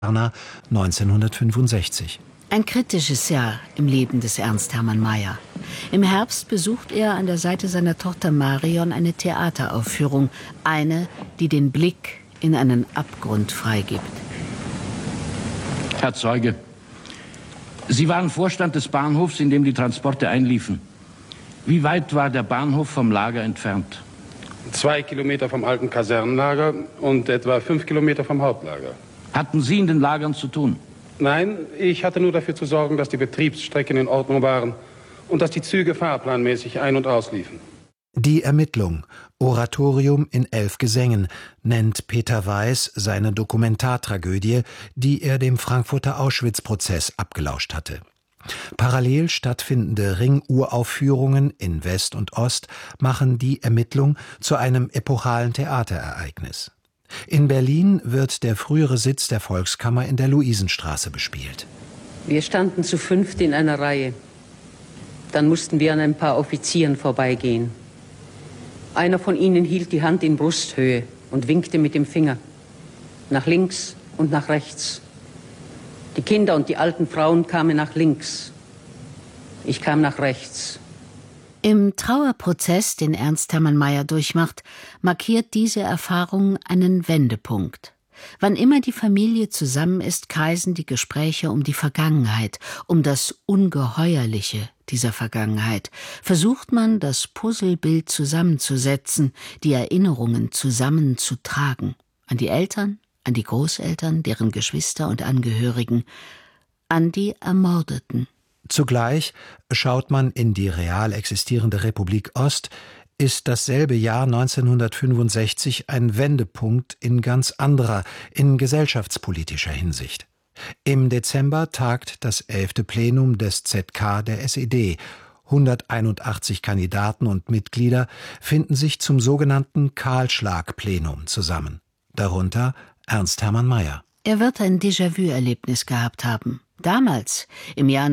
1965. Ein kritisches Jahr im Leben des Ernst Hermann Mayer. Im Herbst besucht er an der Seite seiner Tochter Marion eine Theateraufführung. Eine, die den Blick in einen Abgrund freigibt. Herr Zeuge, Sie waren Vorstand des Bahnhofs, in dem die Transporte einliefen. Wie weit war der Bahnhof vom Lager entfernt? 2 Kilometer vom alten Kasernenlager und etwa 5 Kilometer vom Hauptlager. Hatten Sie in den Lagern zu tun? Nein, ich hatte nur dafür zu sorgen, dass die Betriebsstrecken in Ordnung waren und dass die Züge fahrplanmäßig ein- und ausliefen. Die Ermittlung, Oratorium in 11 Gesängen, nennt Peter Weiß seine Dokumentartragödie, die er dem Frankfurter Auschwitz-Prozess abgelauscht hatte. Parallel stattfindende Ringuraufführungen in West und Ost machen die Ermittlung zu einem epochalen Theaterereignis. In Berlin wird der frühere Sitz der Volkskammer in der Luisenstraße bespielt. Wir standen zu 5 in einer Reihe. Dann mussten wir an ein paar Offizieren vorbeigehen. Einer von ihnen hielt die Hand in Brusthöhe und winkte mit dem Finger. Nach links und nach rechts. Die Kinder und die alten Frauen kamen nach links. Ich kam nach rechts. Im Trauerprozess, den Ernst Hermann Mayer durchmacht, markiert diese Erfahrung einen Wendepunkt. Wann immer die Familie zusammen ist, kreisen die Gespräche um die Vergangenheit, um das Ungeheuerliche dieser Vergangenheit. Versucht man, das Puzzlebild zusammenzusetzen, die Erinnerungen zusammenzutragen. An die Eltern, an die Großeltern, deren Geschwister und Angehörigen, an die Ermordeten. Zugleich schaut man in die real existierende Republik Ost, ist dasselbe Jahr 1965 ein Wendepunkt in ganz anderer, in gesellschaftspolitischer Hinsicht. Im Dezember tagt das 11. Plenum des ZK der SED. 181 Kandidaten und Mitglieder finden sich zum sogenannten Kahlschlag-Plenum zusammen. Darunter Ernst Hermann Mayer. Er wird ein Déjà-vu-Erlebnis gehabt haben. Damals, im Jahr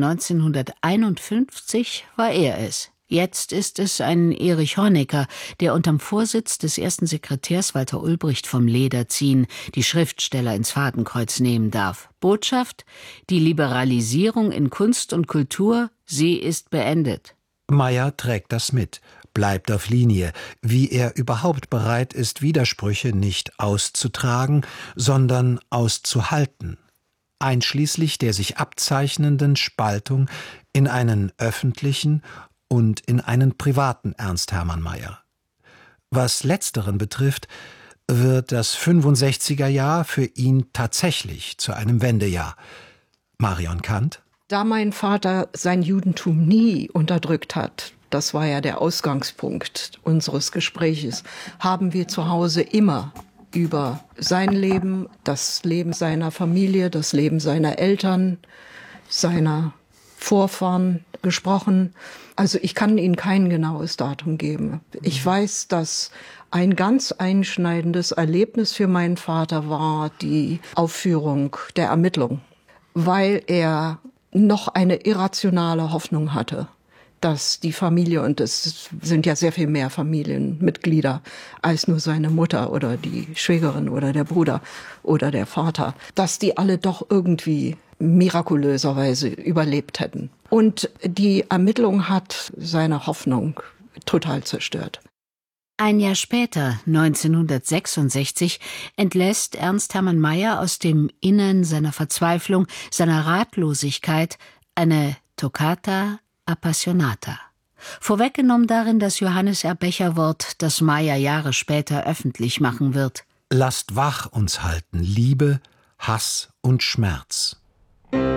1951, war er es. Jetzt ist es ein Erich Honecker, der unterm Vorsitz des ersten Sekretärs Walter Ulbricht vom Leder ziehen, die Schriftsteller ins Fadenkreuz nehmen darf. Botschaft: Die Liberalisierung in Kunst und Kultur, sie ist beendet. Mayer trägt das mit, bleibt auf Linie, wie er überhaupt bereit ist, Widersprüche nicht auszutragen, sondern auszuhalten. Einschließlich der sich abzeichnenden Spaltung in einen öffentlichen und in einen privaten Ernst Hermann Mayer. Was letzteren betrifft, wird das 65er Jahr für ihn tatsächlich zu einem Wendejahr. Marion Kant: Da mein Vater sein Judentum nie unterdrückt hat, das war ja der Ausgangspunkt unseres Gespräches, haben wir zu Hause immer über sein Leben, das Leben seiner Familie, das Leben seiner Eltern, seiner Vorfahren gesprochen. Also ich kann Ihnen kein genaues Datum geben. Ich weiß, dass ein ganz einschneidendes Erlebnis für meinen Vater war die Aufführung der Ermittlung, weil er noch eine irrationale Hoffnung hatte, dass die Familie, und es sind ja sehr viel mehr Familienmitglieder als nur seine Mutter oder die Schwägerin oder der Bruder oder der Vater, dass die alle doch irgendwie mirakulöserweise überlebt hätten. Und die Ermittlung hat seine Hoffnung total zerstört. Ein Jahr später, 1966, entlässt Ernst Hermann Mayer aus dem Innern seiner Verzweiflung, seiner Ratlosigkeit, eine Toccata Appassionata. Vorweggenommen darin das Johannes R. Becher-Wort, das Mayer Jahre später öffentlich machen wird. Lasst wach uns halten Liebe, Hass und Schmerz.